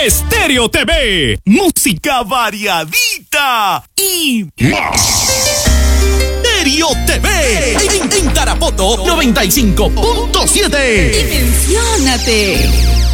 Estéreo TV, música variadita y más. Estéreo TV en Tarapoto 95.7. Dimensiónate.